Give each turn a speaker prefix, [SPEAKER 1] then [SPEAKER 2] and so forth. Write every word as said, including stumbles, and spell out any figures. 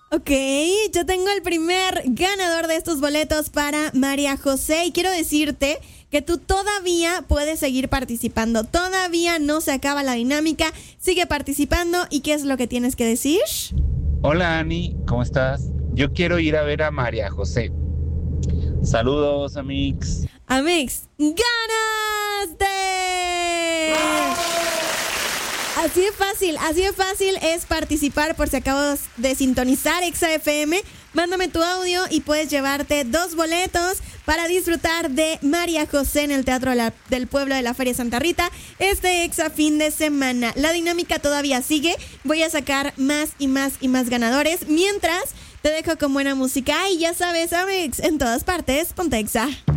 [SPEAKER 1] Ok, yo tengo el primer ganador de estos boletos para María José y quiero decirte que tú todavía puedes seguir participando. Todavía no se acaba la dinámica. Sigue participando. ¿Y qué es lo que tienes que decir?
[SPEAKER 2] Hola Ani, ¿cómo estás? Yo quiero ir a ver a María José. Saludos, amigos.
[SPEAKER 1] Amix, ¡ganaste! Así de fácil, así de fácil es participar. Por si acabas de sintonizar Exa F M, mándame tu audio y puedes llevarte dos boletos para disfrutar de María José en el Teatro de la, del Pueblo de la Feria Santa Rita este Exa fin de semana. La dinámica todavía sigue, voy a sacar más y más y más ganadores. Mientras, te dejo con buena música y ya sabes, Amix, en todas partes, ponte Exa.